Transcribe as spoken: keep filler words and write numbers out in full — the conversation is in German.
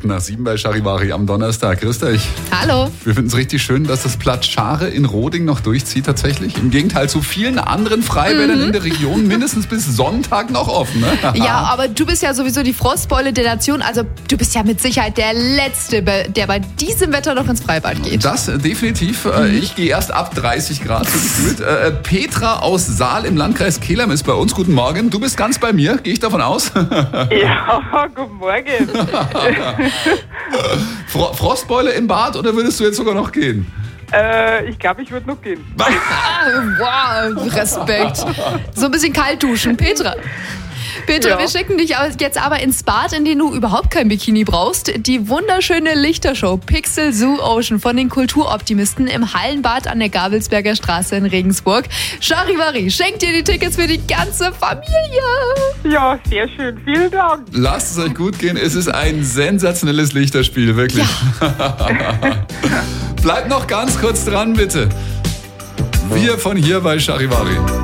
Minuten nach sieben bei Charivari am Donnerstag. Grüßt euch. Hallo. Wir finden es richtig schön, dass das Platz Schare in Roding noch durchzieht tatsächlich. Im Gegenteil zu vielen anderen Freibädern mhm. in der Region mindestens bis Sonntag noch offen. Ne? Ja, aber du bist ja sowieso die Frostbeule der Nation. Also du bist ja mit Sicherheit der Letzte, der bei diesem Wetter noch ins Freibad geht. Das äh, definitiv. Mhm. Ich gehe erst ab dreißig Grad so gefühlt. Äh, Petra aus Saal im Landkreis Kelheim ist bei uns. Guten Morgen. Du bist ganz bei mir, gehe ich davon aus? Ja, guten Morgen. Fro- Frostbeule im Bad oder würdest du jetzt sogar noch gehen? Äh, ich glaube, ich würde noch gehen. Wow, Respekt. So ein bisschen kalt duschen. Petra. Petra, ja. wir schicken dich jetzt aber ins Bad, in dem du überhaupt kein Bikini brauchst. Die wunderschöne Lichtershow Pixel Zoo Ocean von den Kulturoptimisten im Hallenbad an der Gabelsberger Straße in Regensburg. Charivari schenkt dir die Tickets für die ganze Familie. Ja, sehr schön. Vielen Dank. Lasst es euch gut gehen. Es ist ein sensationelles Lichterspiel, wirklich. Ja. Bleibt noch ganz kurz dran, bitte. Wir von hier bei Charivari.